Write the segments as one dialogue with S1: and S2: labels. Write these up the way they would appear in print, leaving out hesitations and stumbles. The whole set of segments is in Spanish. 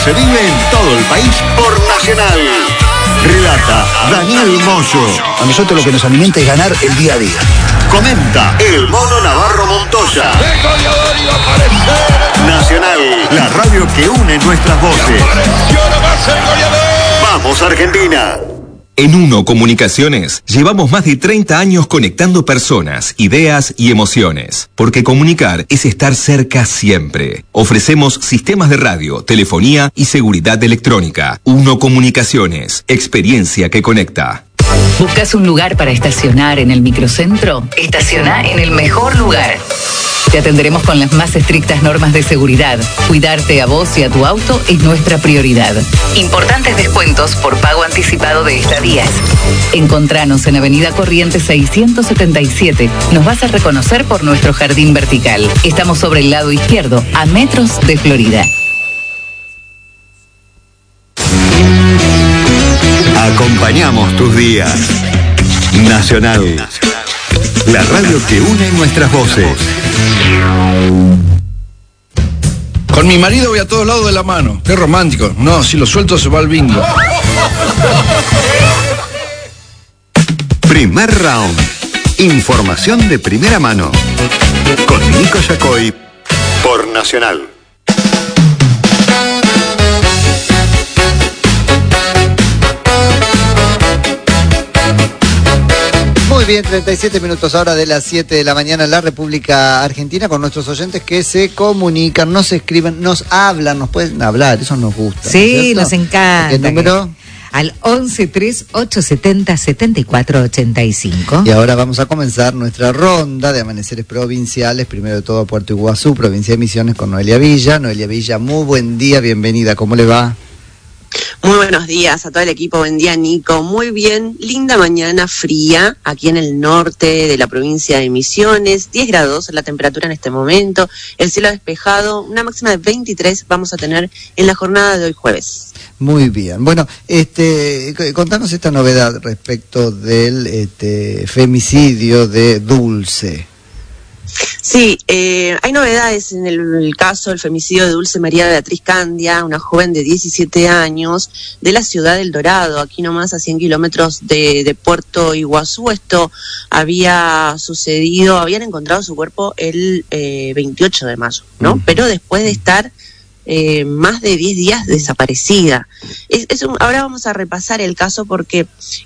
S1: se vive en todo el país por Nacional. Relata Daniel Moyo.
S2: A nosotros lo que nos alimenta es ganar el día a día.
S1: Comenta el Mono Navarro Montoya. Nacional, la radio que une nuestras voces. ¡Vamos, Argentina!
S3: En Uno Comunicaciones llevamos más de 30 años conectando personas, ideas y emociones. Porque comunicar es estar cerca siempre. Ofrecemos sistemas de radio, telefonía y seguridad electrónica. Uno Comunicaciones, experiencia que conecta.
S4: ¿Buscas un lugar para estacionar en el microcentro? Estaciona en el mejor lugar. Te atenderemos con las más estrictas normas de seguridad. Cuidarte a vos y a tu auto es nuestra prioridad. Importantes descuentos por pago anticipado de estadías. Encontranos en Avenida Corrientes 677. Nos vas a reconocer por nuestro jardín vertical. Estamos sobre el lado izquierdo, a metros de Florida.
S1: Acompañamos tus días. Nacional, la radio que une nuestras voces.
S5: Con mi marido voy a todos lados de la mano. Qué romántico. No, si lo suelto se va al bingo.
S1: Primer round. Información de primera mano. Con Nico Yacoy por Nacional.
S6: Muy bien, 37 minutos ahora de las 7 de la mañana en la República Argentina con nuestros oyentes que se comunican, nos escriben, nos hablan, nos pueden hablar, eso nos gusta.
S7: Sí, ¿no? Nos encanta.
S6: ¿El número?
S7: Al 1138707485.
S6: Y ahora vamos a comenzar nuestra ronda de amaneceres provinciales, primero de todo a Puerto Iguazú, provincia de Misiones, con Noelia Villa. Noelia Villa, muy buen día, bienvenida, ¿cómo le va?
S8: Muy buenos días a todo el equipo, buen día Nico, muy bien, linda mañana fría aquí en el norte de la provincia de Misiones, 10 grados la temperatura en este momento, el cielo despejado, una máxima de 23 vamos a tener en la jornada de hoy jueves.
S6: Muy bien, bueno, contanos esta novedad respecto del femicidio de Dulce.
S8: Sí, hay novedades en el caso del femicidio de Dulce María Beatriz Candia, una joven de 17 años de la ciudad del Dorado, aquí nomás a 100 kilómetros de Puerto Iguazú. Esto había sucedido, habían encontrado su cuerpo el 28 de mayo, ¿no? Pero después de estar más de 10 días desaparecida. Ahora vamos a repasar el caso porque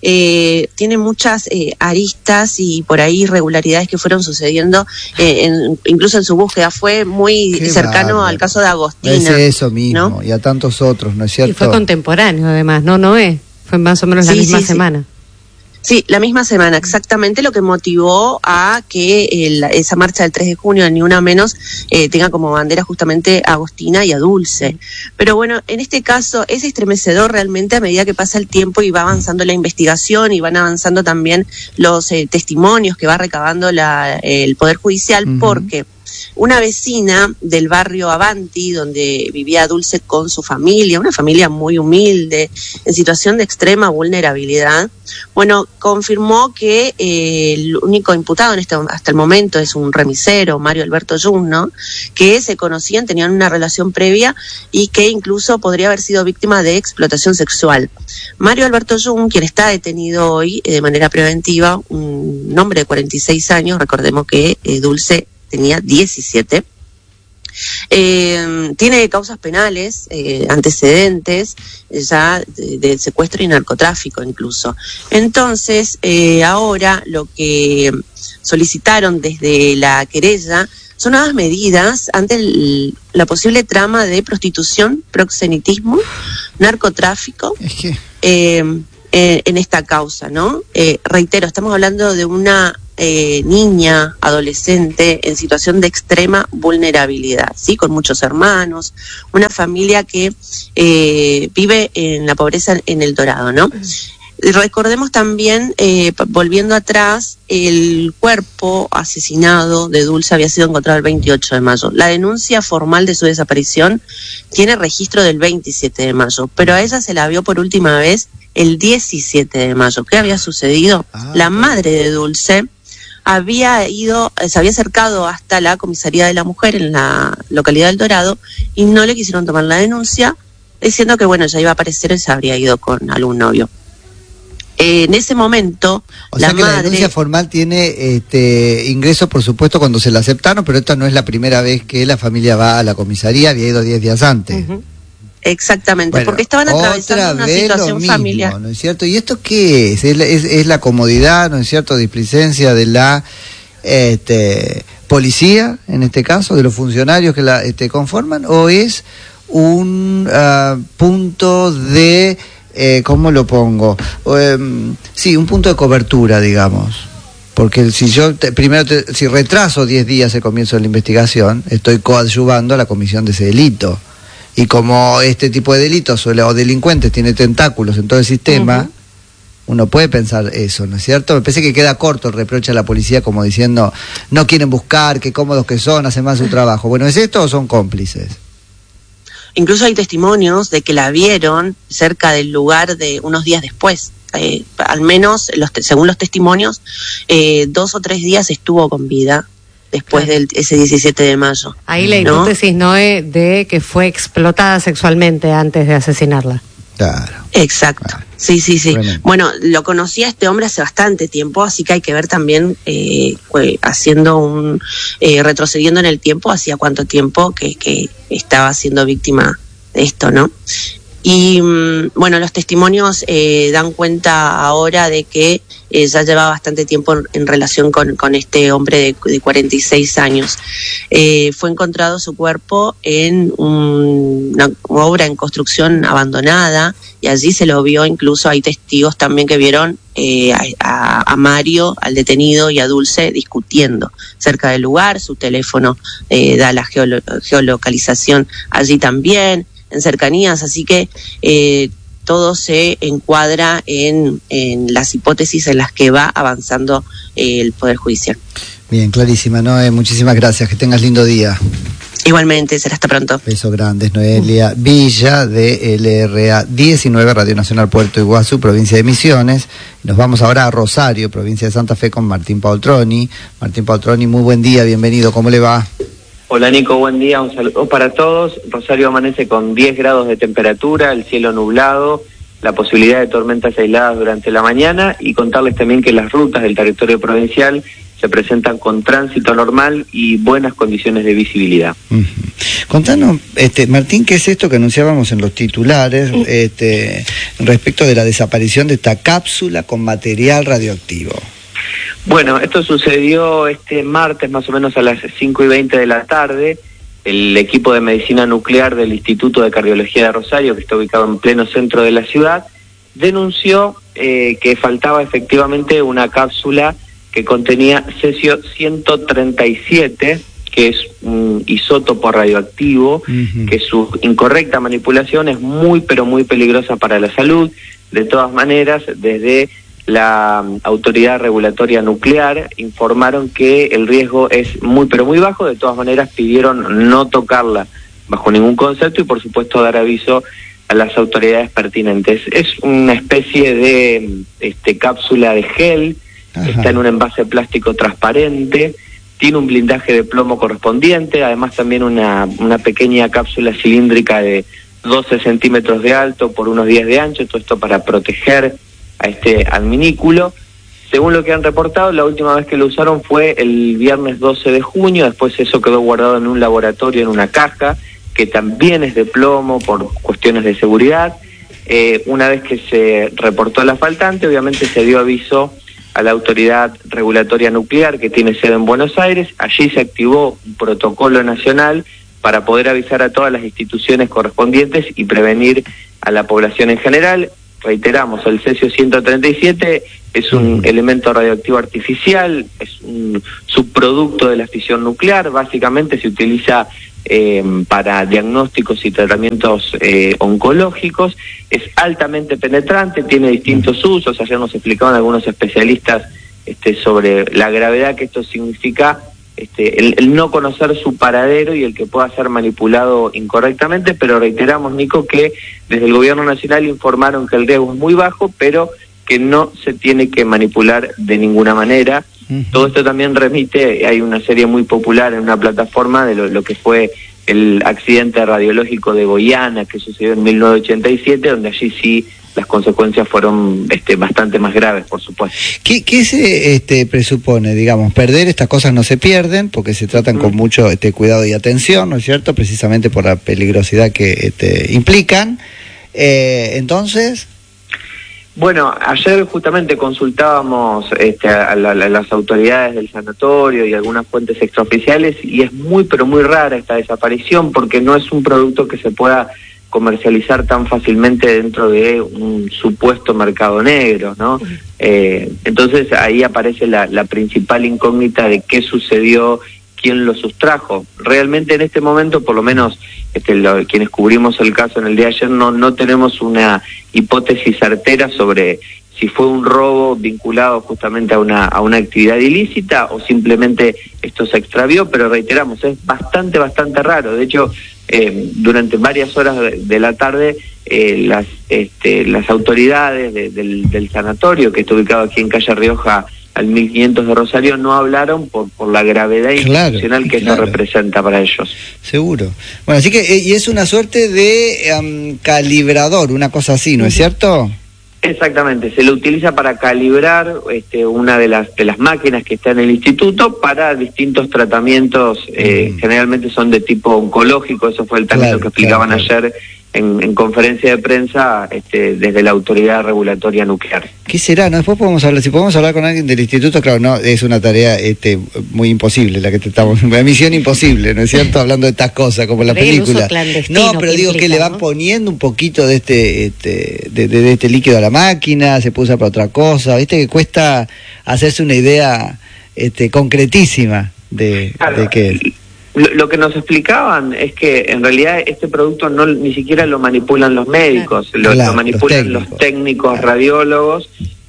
S8: tiene muchas aristas y por ahí irregularidades que fueron sucediendo, incluso en su búsqueda. Fue muy cercano al caso de Agostina.
S6: Es eso mismo, ¿no? Y a tantos otros, ¿no es cierto?
S7: Y fue contemporáneo además, ¿no? Fue más o menos la misma semana.
S8: Sí, la misma semana, exactamente lo que motivó a que esa marcha del 3 de junio, Ni Una Menos, tenga como bandera justamente a Agostina y a Dulce. Pero bueno, en este caso es estremecedor realmente a medida que pasa el tiempo y va avanzando la investigación y van avanzando también los testimonios que va recabando el Poder Judicial, porque una vecina del barrio Avanti, donde vivía Dulce con su familia, una familia muy humilde, en situación de extrema vulnerabilidad, bueno, confirmó que el único imputado hasta el momento es un remisero, Mario Alberto Jung, ¿no? Que se conocían, tenían una relación previa y que incluso podría haber sido víctima de explotación sexual. Mario Alberto Jung, quien está detenido hoy de manera preventiva, un hombre de 46 años, recordemos que Dulce tenía 17, tiene causas penales, antecedentes ya de secuestro y narcotráfico incluso. Entonces, ahora lo que solicitaron desde la querella son nuevas medidas ante la posible trama de prostitución, proxenetismo, narcotráfico en esta causa, ¿no? Reitero, estamos hablando de una niña, adolescente, en situación de extrema vulnerabilidad, ¿sí? Con muchos hermanos, una familia que vive en la pobreza en el Dorado, ¿no? Recordemos también, volviendo atrás, el cuerpo asesinado de Dulce había sido encontrado el 28 de mayo. La denuncia formal de su desaparición tiene registro del 27 de mayo, pero a ella se la vio por última vez el 17 de mayo. ¿Qué había sucedido? La madre de Dulce se había acercado hasta la comisaría de la mujer en la localidad del Dorado y no le quisieron tomar la denuncia diciendo que bueno, ya iba a aparecer y se habría ido con algún novio. En ese momento,
S6: o sea que la denuncia formal tiene ingreso, por supuesto, cuando se la aceptaron, pero esta no es la primera vez que la familia va a la comisaría, había ido 10 días antes.
S8: Exactamente, bueno, porque estaban atravesando una situación familiar.
S6: ¿No es cierto? ¿Y esto qué es? ¿Es la comodidad, no es cierto, displicencia de la policía, en este caso, de los funcionarios que la conforman, o es un punto de... ¿cómo lo pongo? Sí, un punto de cobertura, digamos. Porque si yo si retraso 10 días el comienzo de la investigación, estoy coadyuvando a la comisión de ese delito. Y como este tipo de delitos o delincuentes tiene tentáculos en todo el sistema, uno puede pensar eso, ¿no es cierto? Me parece que queda corto el reproche a la policía como diciendo, no quieren buscar, qué cómodos que son, hacen más su trabajo. Bueno, ¿es esto o son cómplices?
S8: Incluso hay testimonios de que la vieron cerca del lugar de unos días después. Al menos, según los testimonios, 2 o 3 días estuvo con vida después de ese 17 de mayo.
S7: Ahí la hipótesis, ¿no? De que fue explotada sexualmente antes de asesinarla. Claro.
S8: Exacto. Claro. Sí. Tremendo. Bueno, lo conocí a este hombre hace bastante tiempo, así que hay que ver también, retrocediendo en el tiempo, hacía cuánto tiempo que estaba siendo víctima de esto, ¿no? Y bueno, los testimonios dan cuenta ahora de que ya lleva bastante tiempo en relación con este hombre de 46 años. Fue encontrado su cuerpo en una obra en construcción abandonada y allí se lo vio, incluso hay testigos también que vieron a Mario, al detenido, y a Dulce discutiendo cerca del lugar. Su teléfono da la geolocalización allí también, en cercanías, así que todo se encuadra en las hipótesis en las que va avanzando el Poder Judicial.
S6: Bien, clarísima, Noé, muchísimas gracias, que tengas lindo día.
S8: Igualmente, será hasta pronto.
S6: Besos grandes. Noelia Villa, de LRA 19, Radio Nacional Puerto Iguazú, provincia de Misiones. Nos vamos ahora a Rosario, provincia de Santa Fe, con Martín Paultroni. Martín Paultroni, muy buen día, bienvenido, ¿cómo le va?
S9: Hola Nico, buen día, un saludo para todos. Rosario amanece con 10 grados de temperatura, el cielo nublado, la posibilidad de tormentas aisladas durante la mañana, y contarles también que las rutas del territorio provincial se presentan con tránsito normal y buenas condiciones de visibilidad.
S6: Contanos, Martín, ¿qué es esto que anunciábamos en los titulares respecto de la desaparición de esta cápsula con material radioactivo?
S9: Bueno, esto sucedió este martes más o menos a las 5:20 de la tarde. El equipo de medicina nuclear del Instituto de Cardiología de Rosario, que está ubicado en pleno centro de la ciudad, denunció que faltaba efectivamente una cápsula que contenía cesio 137, que es un isótopo radioactivo, que su incorrecta manipulación es muy pero muy peligrosa para la salud. De todas maneras, desde la Autoridad Regulatoria Nuclear informaron que el riesgo es muy pero muy bajo. De todas maneras pidieron no tocarla bajo ningún concepto y por supuesto dar aviso a las autoridades pertinentes. Es una especie de cápsula de gel. Ajá. Está en un envase plástico transparente, tiene un blindaje de plomo correspondiente, además también una pequeña cápsula cilíndrica de 12 centímetros de alto por unos 10 de ancho, todo esto para proteger a este adminículo. Según lo que han reportado, la última vez que lo usaron fue el viernes 12 de junio, después eso quedó guardado en un laboratorio, en una caja, que también es de plomo por cuestiones de seguridad. Una vez que se reportó la faltante, obviamente se dio aviso a la Autoridad Regulatoria Nuclear, que tiene sede en Buenos Aires. Allí se activó un protocolo nacional para poder avisar a todas las instituciones correspondientes y prevenir a la población en general. Reiteramos, el cesio 137 es un elemento radioactivo artificial, es un subproducto de la fisión nuclear, básicamente se utiliza para diagnósticos y tratamientos oncológicos, es altamente penetrante, tiene distintos usos. Ayer nos explicaban algunos especialistas sobre la gravedad que esto significa, el no conocer su paradero y el que pueda ser manipulado incorrectamente, pero reiteramos, Nico, que desde el gobierno nacional informaron que el riesgo es muy bajo, pero que no se tiene que manipular de ninguna manera. Todo esto también remite, hay una serie muy popular en una plataforma de lo que fue el accidente radiológico de Goiânia que sucedió en 1987, donde allí sí las consecuencias fueron bastante más graves, por supuesto.
S6: ¿Qué se presupone? Digamos, perder estas cosas no se pierden porque se tratan con mucho cuidado y atención, ¿no es cierto? Precisamente por la peligrosidad que implican. Entonces...
S9: Bueno, ayer justamente consultábamos a las autoridades del sanatorio y algunas fuentes extraoficiales, y es muy pero muy rara esta desaparición porque no es un producto que se pueda comercializar tan fácilmente dentro de un supuesto mercado negro, ¿no? Entonces ahí aparece la principal incógnita de qué sucedió, quién lo sustrajo. Realmente en este momento, por lo menos quienes cubrimos el caso en el día de ayer, no tenemos una hipótesis certera sobre si fue un robo vinculado justamente a una actividad ilícita o simplemente esto se extravió, pero reiteramos, es bastante raro. De hecho, durante varias horas de la tarde, las autoridades del sanatorio, que está ubicado aquí en calle Rioja, al 1500 de Rosario, no hablaron por la gravedad institucional que eso representa para ellos.
S6: Seguro. Bueno, así que, y es una suerte de calibrador, una cosa así, ¿no es cierto?
S9: Exactamente, se lo utiliza para calibrar una de las máquinas que está en el instituto para distintos tratamientos, generalmente son de tipo oncológico, eso fue el término que explicaban ayer en conferencia de prensa desde la Autoridad Regulatoria Nuclear.
S6: ¿Qué será? ¿No? Después podemos hablar, si podemos hablar con alguien del instituto, claro, no, es una tarea muy imposible la que estamos, una misión imposible, ¿no es cierto? Hablando de estas cosas, como la película. No, pero digo que le van poniendo un poquito de este líquido a la máquina, se puede usar para otra cosa, viste que cuesta hacerse una idea concretísima de qué es.
S9: Lo que nos explicaban es que en realidad este producto ni siquiera lo manipulan los médicos, lo manipulan los técnicos radiólogos,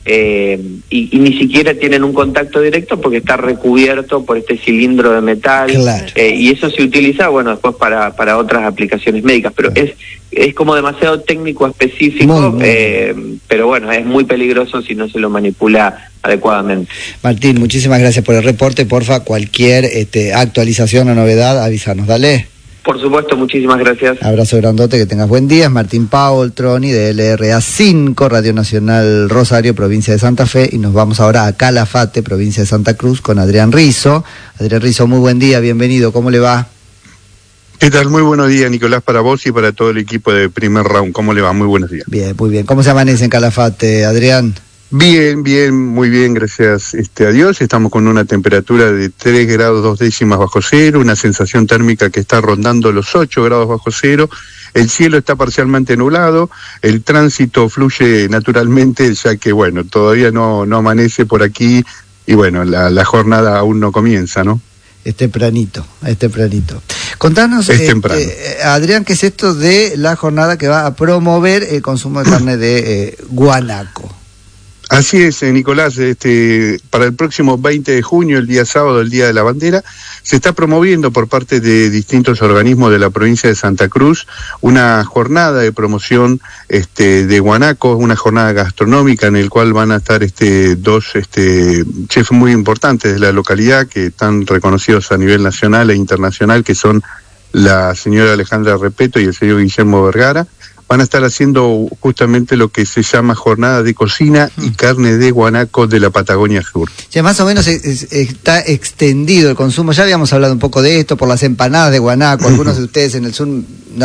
S9: y ni siquiera tienen un contacto directo porque está recubierto por este cilindro de metal, y eso se utiliza, bueno, después para otras aplicaciones médicas, pero es como demasiado técnico específico, pero bueno, es muy peligroso si no se lo manipula adecuadamente.
S6: Martín, muchísimas gracias por el reporte. Porfa, cualquier actualización o novedad, avísanos, dale.
S9: Por supuesto, muchísimas gracias.
S6: Abrazo grandote, que tengas buen día. Es Martín Paul Troni de LRA 5, Radio Nacional Rosario, provincia de Santa Fe, y nos vamos ahora a Calafate, provincia de Santa Cruz, con Adrián Rizzo. Adrián Rizzo, muy buen día, bienvenido, ¿cómo le va?
S10: ¿Qué tal? Muy buenos días, Nicolás, para vos y para todo el equipo de Primer Round. ¿Cómo le va? Muy buenos días.
S6: Bien, muy bien. ¿Cómo se amanece en Calafate, Adrián?
S10: Bien, muy bien, gracias a Dios. Estamos con una temperatura de 3 grados 2 décimas bajo cero, una sensación térmica que está rondando los 8 grados bajo cero. El cielo está parcialmente nublado, el tránsito fluye naturalmente, ya que, bueno, todavía no amanece por aquí y, bueno, la jornada aún no comienza, ¿no?
S6: Es tempranito. Contanos, Adrián, ¿qué es esto de la jornada que va a promover el consumo de carne de guanaco?
S10: Así es, Nicolás, para el próximo 20 de junio, el día sábado, el Día de la Bandera, se está promoviendo por parte de distintos organismos de la provincia de Santa Cruz una jornada de promoción de guanaco, una jornada gastronómica en el cual van a estar dos chefs muy importantes de la localidad que están reconocidos a nivel nacional e internacional, que son la señora Alejandra Repeto y el señor Guillermo Vergara. Van a estar haciendo justamente lo que se llama jornada de cocina y carne de guanaco de la Patagonia Sur.
S6: Ya más o menos está extendido el consumo. Ya habíamos hablado un poco de esto por las empanadas de guanaco. Algunos de ustedes en el sur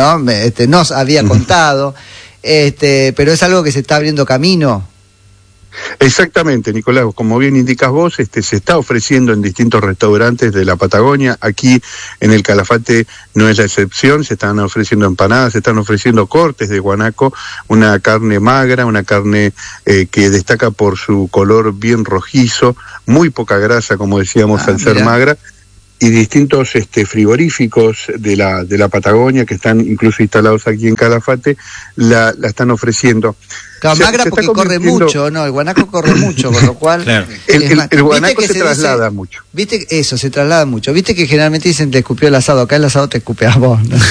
S6: nos había contado, pero es algo que se está abriendo camino.
S10: Exactamente, Nicolás, como bien indicas vos, se está ofreciendo en distintos restaurantes de la Patagonia. Aquí en el Calafate no es la excepción, se están ofreciendo empanadas, se están ofreciendo cortes de guanaco, una carne magra, una carne que destaca por su color bien rojizo, muy poca grasa, como decíamos, al ser magra, y distintos frigoríficos de la Patagonia que están incluso instalados aquí en Calafate, la están ofreciendo.
S6: Claro, magra porque corre mucho, ¿no? El guanaco corre mucho, con lo cual...
S10: Claro. El guanaco se traslada mucho.
S6: Viste, eso, se traslada mucho. Viste que generalmente dicen te escupió el asado, acá el asado te escupe a vos, ¿no?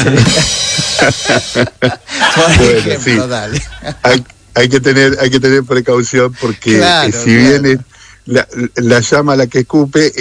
S10: Bueno, ejemplo, sí. Dale. Hay que tener precaución porque si bien la llama a la que escupe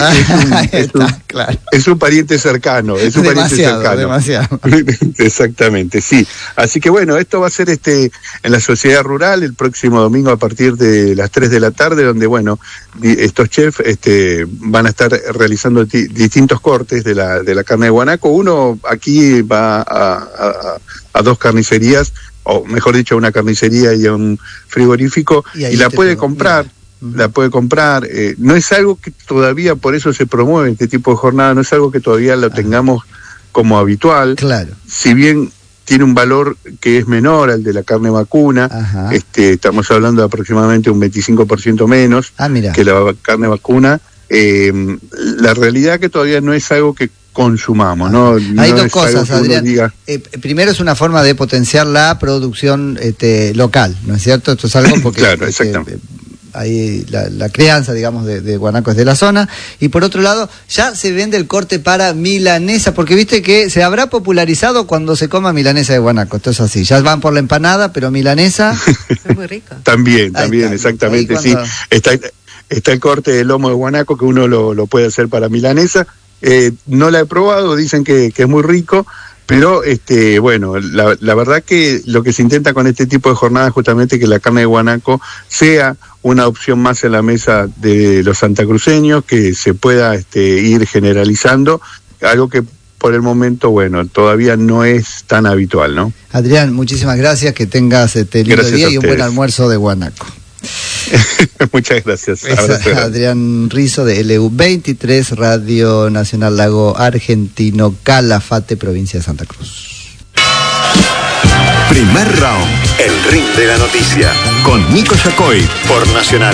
S10: es un pariente cercano. Es un
S6: demasiado,
S10: pariente cercano.
S6: demasiado.
S10: Exactamente, sí. Así que bueno, esto va a ser en la Sociedad Rural el próximo domingo a partir de las 3 de la tarde, donde bueno, estos chefs van a estar realizando distintos cortes de la carne de guanaco. Uno aquí va a dos carnicerías, o mejor dicho, a una carnicería y a un frigorífico, y la puede comprar. La puede comprar, no es algo que todavía, por eso se promueve este tipo de jornada, no es algo que todavía lo tengamos como habitual,
S6: claro.
S10: Si bien tiene un valor que es menor al de la carne vacuna, estamos hablando de aproximadamente un 25% menos que la carne vacuna, la realidad que todavía no es algo que consumamos, ¿no?
S6: Hay
S10: no
S6: dos cosas, Adrián. Primero es una forma de potenciar la producción local, ¿no es cierto? Esto es algo porque
S10: claro, exactamente.
S6: Ahí la crianza, digamos, de guanacos de la zona. Y por otro lado, ya se vende el corte para milanesa, porque viste que se habrá popularizado cuando se coma milanesa de guanaco. Esto es así, ya van por la empanada, pero milanesa
S7: es muy rico.
S10: También, exactamente, sí. Está el corte de lomo de guanaco que uno lo puede hacer para milanesa. No la he probado, dicen que es muy rico. Pero, bueno, la verdad que lo que se intenta con este tipo de jornadas es justamente que la carne de guanaco sea una opción más en la mesa de los santacruceños, que se pueda ir generalizando, algo que por el momento, bueno, todavía no es tan habitual, ¿no?
S6: Adrián, muchísimas gracias, que tengas lindo día y un buen almuerzo de guanaco.
S10: Muchas gracias.
S6: Adrián Rizo de LU23, Radio Nacional Lago Argentino, Calafate, provincia de Santa Cruz.
S1: Primer round, el ring de la noticia, con Nico Yacoy por Nacional.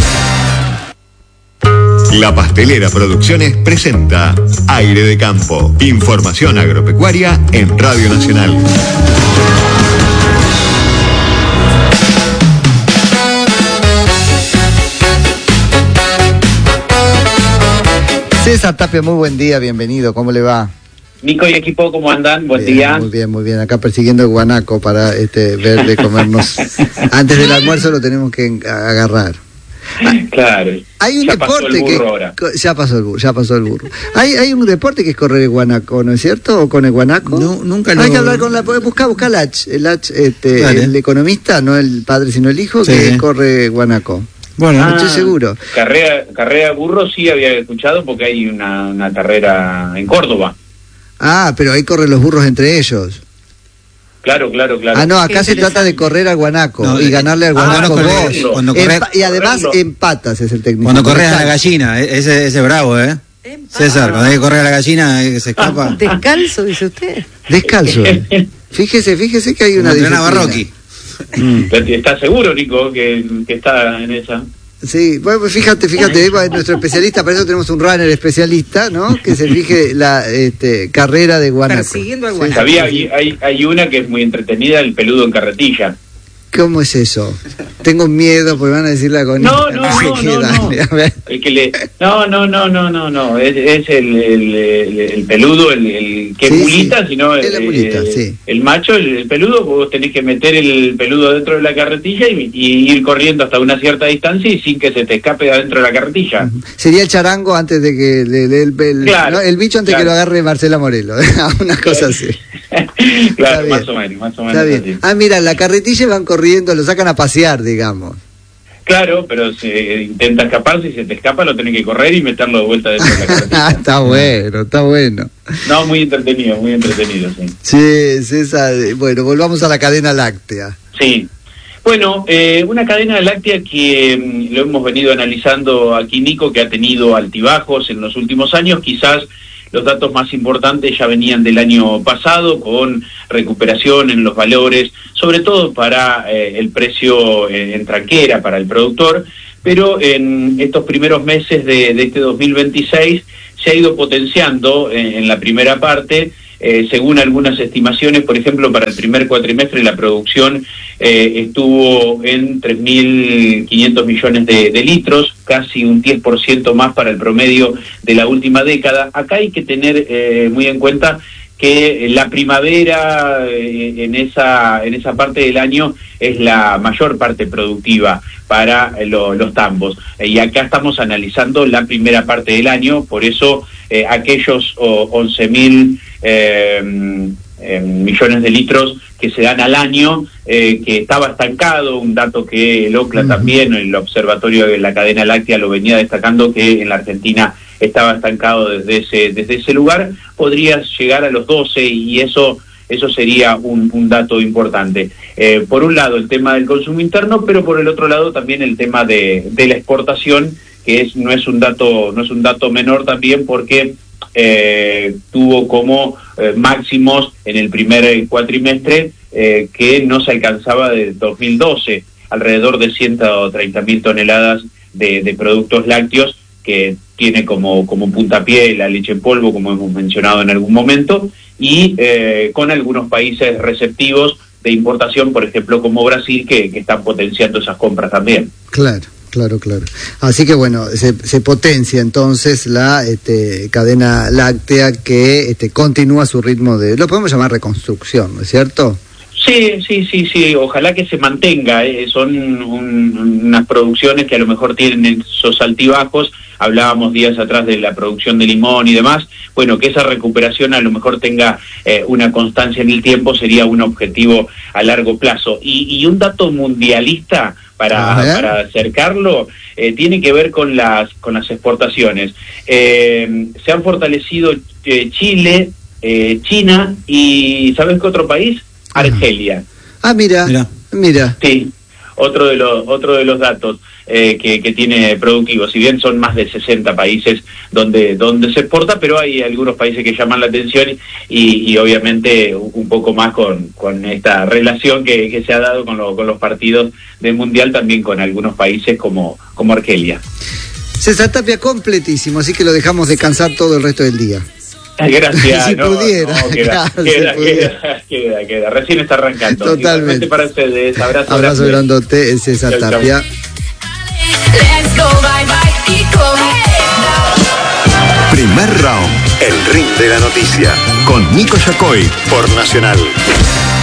S1: La Pastelera Producciones presenta Aire de Campo, información agropecuaria en Radio Nacional.
S6: César Tapia, muy buen día, bienvenido, ¿cómo le va?
S11: Nico y equipo, ¿cómo andan? Buen día.
S6: Muy bien, acá persiguiendo el guanaco para ver de comernos. Antes del almuerzo lo tenemos que agarrar.
S11: Claro.
S6: Hay un deporte que ya pasó el burro. Hay un deporte que es correr el guanaco, ¿no es cierto? ¿O con el guanaco?
S2: No, nunca lo.
S6: Hay que hablar con busca el H, el economista, no el padre sino el hijo, sí, que corre guanaco. Bueno, no estoy seguro.
S11: Carrera burro sí había escuchado, porque hay una carrera en Córdoba.
S6: Ah, pero ahí corren los burros entre ellos.
S11: Claro.
S6: Ah, no, acá se trata de correr al guanaco y ganarle al guanaco vos. Y además empatas, es el técnico.
S2: Cuando corres a la gallina, ese es bravo, César, cuando hay que correr a la gallina, se escapa.
S7: Descalzo, dice usted.
S6: Descalzo. Fíjese que hay una
S2: disciplina. Barroqui.
S11: ¿Estás seguro, Nico, que está en esa?
S6: Sí, bueno, fíjate, nuestro especialista, para eso tenemos un runner especialista, ¿no? Que se fije la carrera de guanaco.
S7: Persiguiendo al guanaco.
S11: Sabía, hay una que es muy entretenida, el peludo en carretilla.
S6: ¿Cómo es eso? Tengo miedo porque van a decir la con
S11: No. El que le no. Es el peludo, el que mulita, sino el macho, el peludo. Vos tenés que meter el peludo dentro de la carretilla y ir corriendo hasta una cierta distancia y sin que se te escape de adentro de la carretilla.
S6: Sería el charango antes de que el bicho antes que lo agarre Marcela Morelo, una cosa así.
S11: Claro, más o menos.
S6: Está bien.
S11: Así.
S6: Mira, la carretilla van corriendo, lo sacan a pasear, digamos.
S11: Claro, pero si intenta escapar, si se te escapa, lo tenés que correr y meterlo de vuelta dentro de la carretilla.
S6: Está bueno.
S11: No, muy entretenido, sí.
S6: Sí, César, bueno, volvamos a la cadena láctea.
S11: Sí. Bueno, una cadena láctea que lo hemos venido analizando aquí, Nico, que ha tenido altibajos en los últimos años. Quizás los datos más importantes ya venían del año pasado, con recuperación en los valores, sobre todo para el precio en tranquera, para el productor, pero en estos primeros meses de este 2026 se ha ido potenciando en la primera parte. Según algunas estimaciones, por ejemplo, para el primer cuatrimestre la producción estuvo en 3.500 millones de litros, casi un 10% más para el promedio de la última década. Acá hay que tener muy en cuenta que la primavera en esa parte del año es la mayor parte productiva para los tambos. Y acá estamos analizando la primera parte del año, por eso aquellos 11.000 millones de litros que se dan al año, que estaba estancado, un dato que el OCLA también, el Observatorio de la Cadena Láctea, lo venía destacando, que en la Argentina estaba estancado desde ese lugar, podría llegar a los 12 y eso sería un dato importante. Por un lado el tema del consumo interno, pero por el otro lado también el tema de la exportación, que no es un dato menor también, porque tuvo como máximos en el primer cuatrimestre que no se alcanzaba de 2012, alrededor de 130.000 toneladas de productos lácteos, que tiene como puntapié la leche en polvo, como hemos mencionado en algún momento, y con algunos países receptivos de importación, por ejemplo como Brasil, que están potenciando esas compras también.
S6: Claro. Así que bueno, se potencia entonces la cadena láctea que continúa su ritmo lo podemos llamar reconstrucción, ¿no es cierto?
S11: Sí, ojalá que se mantenga, son unas producciones que a lo mejor tienen esos altibajos. Hablábamos días atrás de la producción de limón y demás. Bueno, que esa recuperación a lo mejor tenga una constancia en el tiempo sería un objetivo a largo plazo. Y un dato mundialista para acercarlo tiene que ver con las exportaciones. Se han fortalecido Chile, China y ¿sabes qué otro país? Argelia. Mira. Sí, otro de los datos que tiene productivo. Si bien son más de 60 países donde se exporta, pero hay algunos países que llaman la atención y obviamente un poco más con esta relación que se ha dado con los partidos del Mundial, también con algunos países como Argelia.
S6: César Tapia, completísimo, así que lo dejamos descansar todo el resto del día.
S11: Gracias.
S6: Si pudiera.
S11: Queda. Recién está arrancando.
S6: Totalmente.
S11: Para ustedes.
S6: Abrazo grandote, César Tapia.
S1: Primer round, el ring de la noticia, con Nico Yacoy por Nacional.